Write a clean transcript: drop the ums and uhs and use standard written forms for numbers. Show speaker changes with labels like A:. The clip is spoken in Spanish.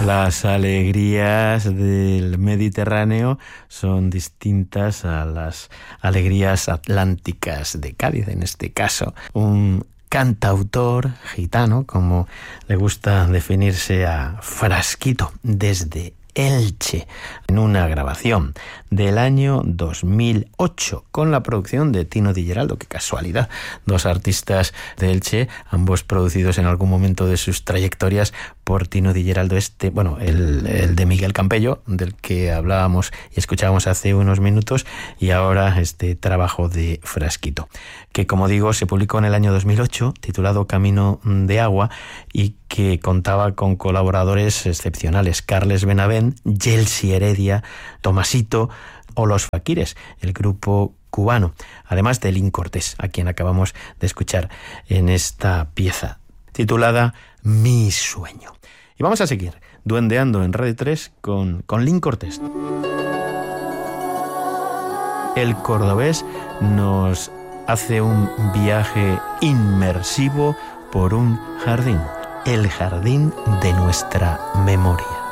A: Las alegrías del Mediterráneo son distintas a las alegrías atlánticas de Cádiz, en este caso. Un cantautor gitano, como le gusta definirse a Frasquito, desde Elche, en una grabación del año 2008 con la producción de Tino Di Geraldo. Qué casualidad, dos artistas de Elche, ambos producidos en algún momento de sus trayectorias por Tino Di Geraldo. El de Miguel Campello, del que hablábamos y escuchábamos hace unos minutos, y ahora este trabajo de Frasquito, que, como digo, se publicó en el año 2008, titulado Camino de Agua, y que contaba con colaboradores excepcionales: Carles Benavent, Yelsi Heredia, Tomasito o Los Faquires, el grupo cubano, además de Lin Cortés, a quien acabamos de escuchar en esta pieza titulada Mi Sueño. Y vamos a seguir duendeando en Radio 3 con Lin Cortés. El cordobés nos hace un viaje inmersivo por un jardín, el jardín de nuestra memoria.